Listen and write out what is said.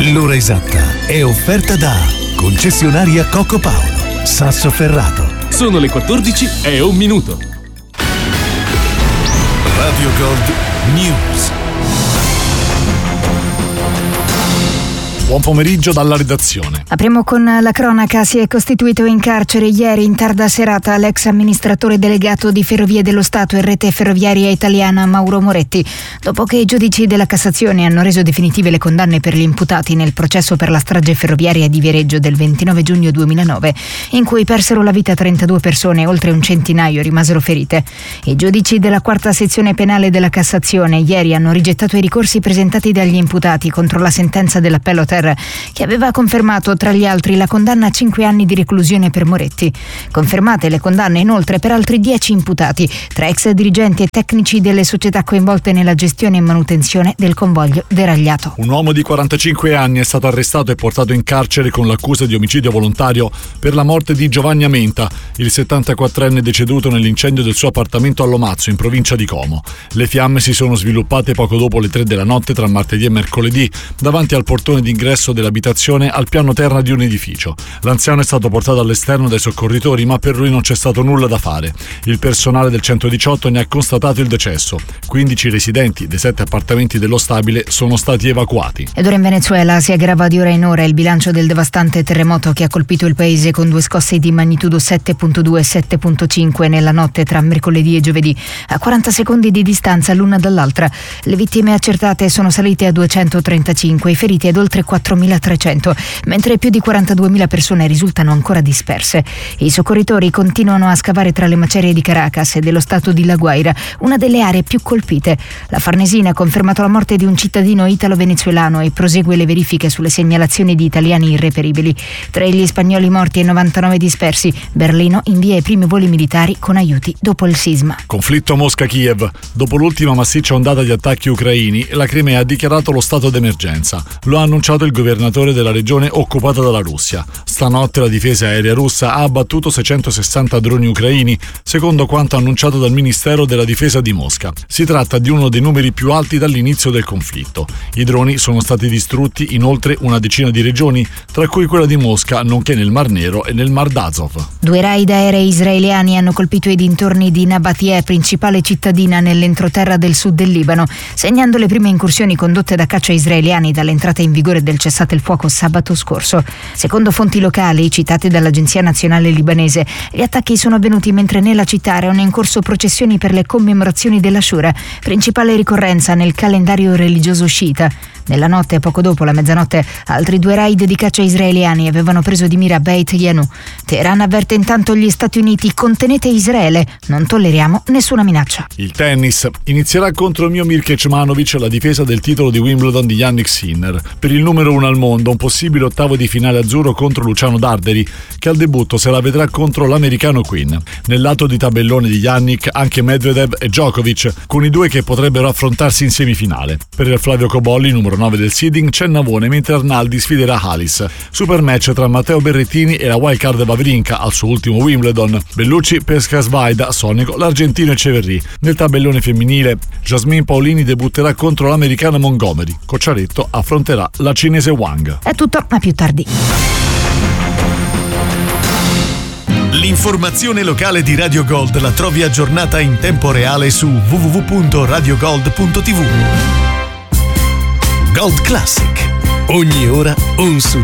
L'ora esatta è offerta da concessionaria Coco Paolo, Sassoferrato. Sono le 14:01. Radio Gold News. Buon pomeriggio dalla redazione. Apriamo con la cronaca. Si è costituito in carcere ieri in tarda serata l'ex amministratore delegato di Ferrovie dello Stato e Rete Ferroviaria Italiana Mauro Moretti, dopo che i giudici della Cassazione hanno reso definitive le condanne per gli imputati nel processo per la strage ferroviaria di Viareggio del 29 giugno 2009, in cui persero la vita 32 persone e oltre un centinaio rimasero ferite. I giudici della quarta sezione penale della Cassazione ieri hanno rigettato i ricorsi presentati dagli imputati contro la sentenza dell'appello terra, che aveva confermato tra gli altri la condanna a 5 anni di reclusione per Moretti. Confermate le condanne inoltre per altri 10 imputati, tra ex dirigenti e tecnici delle società coinvolte nella gestione e manutenzione del convoglio deragliato. Un uomo di 45 anni è stato arrestato e portato in carcere con l'accusa di omicidio volontario per la morte di Giovanni Amenta, il 74enne deceduto nell'incendio del suo appartamento a Lomazzo, in provincia di Como. Le fiamme si sono sviluppate poco dopo le 3 della notte tra martedì e mercoledì, davanti al portone d'ingresso dell'abitazione al piano terra di un edificio. L'anziano è stato portato all'esterno dai soccorritori, ma per lui non c'è stato nulla da fare. Il personale del 118 ne ha constatato il decesso. 15 residenti dei 7 appartamenti dello stabile sono stati evacuati. Ed ora in Venezuela si aggrava di ora in ora il bilancio del devastante terremoto che ha colpito il paese con 2 scosse di magnitudo 7.2 e 7.5 nella notte tra mercoledì e giovedì, a 40 secondi di distanza l'una dall'altra. Le vittime accertate sono salite a 235, i feriti ad oltre 4.300, mentre più di 42.000 persone risultano ancora disperse. I soccorritori continuano a scavare tra le macerie di Caracas e dello stato di La Guaira, una delle aree più colpite. La Farnesina ha confermato la morte di un cittadino italo-venezuelano e prosegue le verifiche sulle segnalazioni di italiani irreperibili. Tra gli spagnoli morti e 99 dispersi, Berlino invia i primi voli militari con aiuti dopo il sisma. Conflitto Mosca-Kiev. Dopo l'ultima massiccia ondata di attacchi ucraini, la Crimea ha dichiarato lo stato d'emergenza. Lo ha annunciato il governatore della regione occupata dalla Russia. Stanotte la difesa aerea russa ha abbattuto 660 droni ucraini, secondo quanto annunciato dal Ministero della Difesa di Mosca. Si tratta di uno dei numeri più alti dall'inizio del conflitto. I droni sono stati distrutti in oltre una decina di regioni, tra cui quella di Mosca, nonché nel Mar Nero e nel Mar d'Azov. 2 raid aerei israeliani hanno colpito i dintorni di Nabatie, principale cittadina nell'entroterra del sud del Libano, segnando le prime incursioni condotte da caccia israeliani dall'entrata in vigore del cessate il fuoco sabato scorso. Secondo fonti locali citate dall'Agenzia Nazionale Libanese, gli attacchi sono avvenuti mentre nella città erano in corso processioni per le commemorazioni dell'Ashura, principale ricorrenza nel calendario religioso sciita. Nella notte, poco dopo la mezzanotte, altri 2 raid di caccia israeliani avevano preso di mira Beit Yanu. Teheran avverte intanto gli Stati Uniti: contenete Israele, non tolleriamo nessuna minaccia. Il tennis. Inizierà contro Miomir Kecmanovic la difesa del titolo di Wimbledon di Jannik Sinner. Per il numero 1 al mondo, un possibile ottavo di finale azzurro contro Luciano Darderi, che al debutto se la vedrà contro l'americano Quinn. Nel lato di tabellone di Jannik anche Medvedev e Djokovic, con i 2 che potrebbero affrontarsi in semifinale. Per Flavio Cobolli, numero 9 del seeding, c'è Navone, mentre Arnaldi sfiderà Halis. Super match tra Matteo Berrettini e la wildcard Wawrinka al suo ultimo Wimbledon. Bellucci pesca Svaida, Sonico, l'argentino Echeverry. Nel tabellone femminile, Jasmine Paolini debutterà contro l'americana Montgomery. Cocciaretto affronterà la cinese Wang. È tutto, a più tardi. L'informazione locale di Radio Gold la trovi aggiornata in tempo reale su www.radiogold.tv. Gold Classic. Ogni ora un